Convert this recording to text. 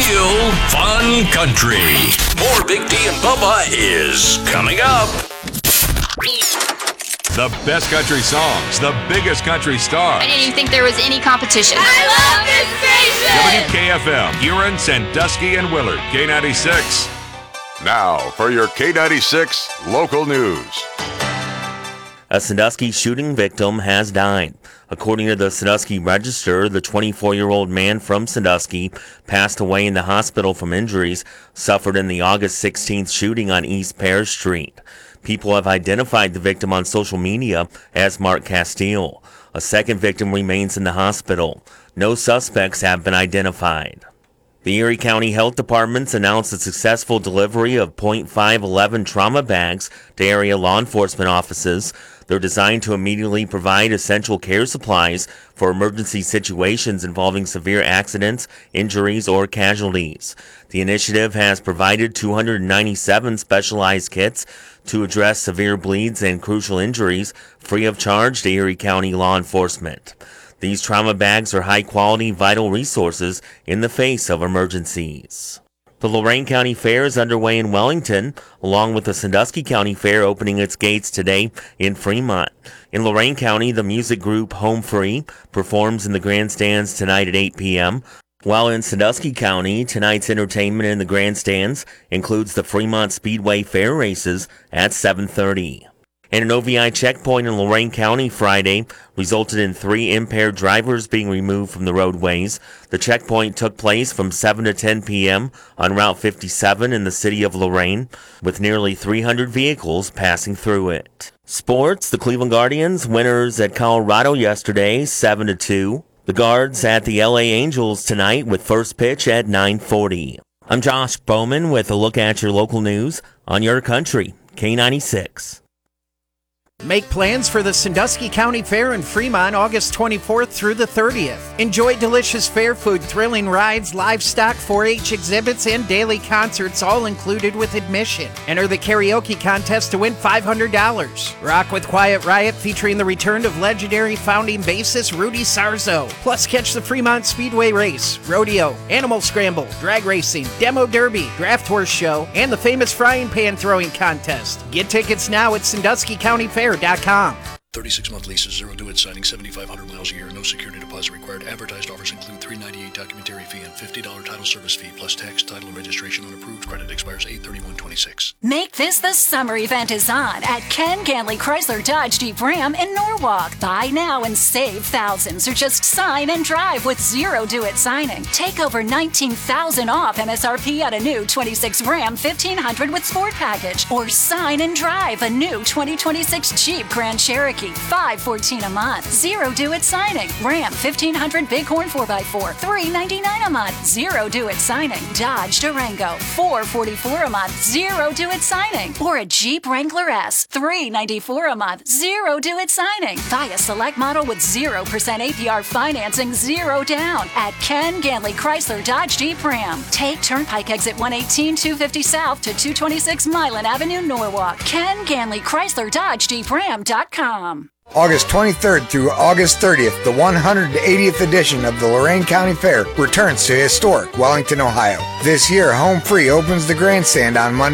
Real fun country. More Big D and Bubba is coming up. The best country songs, the biggest country stars. I didn't even think there was any competition. I love this station! WKFM, Huron, Sandusky, and Willard, K96. Now for your K96 local news. A Sandusky shooting victim has died. According to the Sandusky Register, the 24-year-old man from Sandusky passed away in the hospital from injuries suffered in the August 16th shooting on East Pear Street. People have identified the victim on social media as Mark Castile. A second victim remains in the hospital. No suspects have been identified. The Erie County Health Department's announced the successful delivery of .511 trauma bags to area law enforcement offices. They're designed to immediately provide essential care supplies for emergency situations involving severe accidents, injuries, or casualties. The initiative has provided 297 specialized kits to address severe bleeds and crucial injuries free of charge to Erie County law enforcement. These trauma bags are high-quality, vital resources in the face of emergencies. The Lorain County Fair is underway in Wellington, along with the Sandusky County Fair opening its gates today in Fremont. In Lorain County, the music group Home Free performs in the grandstands tonight at 8 p.m., while in Sandusky County, tonight's entertainment in the grandstands includes the Fremont Speedway Fair races at 7:30. And an OVI checkpoint in Lorain County Friday resulted in 3 impaired drivers being removed from the roadways. The checkpoint took place from 7 to 10 p.m. on Route 57 in the city of Lorain, with nearly 300 vehicles passing through it. Sports, the Cleveland Guardians, winners at Colorado yesterday, 7-2. The Guards at the LA Angels tonight with first pitch at 9:40. I'm Josh Bowman with a look at your local news on your country, K96. Make plans for the Sandusky County Fair in Fremont August 24th through the 30th. Enjoy delicious fair food, thrilling rides, livestock, 4-H exhibits, and daily concerts, all included with admission. Enter the karaoke contest to win $500. Rock with Quiet Riot featuring the return of legendary founding bassist Rudy Sarzo. Plus catch the Fremont Speedway Race, Rodeo, Animal Scramble, Drag Racing, Demo Derby, Draft Horse Show, and the famous Frying Pan Throwing Contest. Get tickets now at SanduskyCountyFair.com. 36-month leases, 0 do-it signing, 7,500 miles a year, no security deposit required. Advertised offers include $398 documentary fee and $50 title service fee, plus tax, title, and registration on approved credit. Expires 8/31/26. Make this the summer event is on at Ken Ganley Chrysler Dodge Jeep Ram in Norwalk. Buy now and save thousands, or just sign and drive with 0 do-it signing. Take over $19,000 off MSRP at a new 26 Ram 1500 with Sport Package, or sign and drive a new 2026 Jeep Grand Cherokee, $514 a month. 0 do-it signing. Ram 1500 Bighorn 4x4, $399 a month. 0 do-it signing. Dodge Durango, $444 a month. 0 do-it signing. Or a Jeep Wrangler S, $394 a month. 0 do-it signing. Buy a select model with 0% APR financing, 0 down at Ken Ganley Chrysler Dodge Jeep Ram. Take Turnpike exit 118 250 South to 226 Milan Avenue, Norwalk. Ken Ganley Chrysler Dodge Jeep Ram.com. August 23rd through August 30th, the 180th edition of the Lorain County Fair returns to historic Wellington, Ohio. This year, Home Free opens the grandstand on Monday,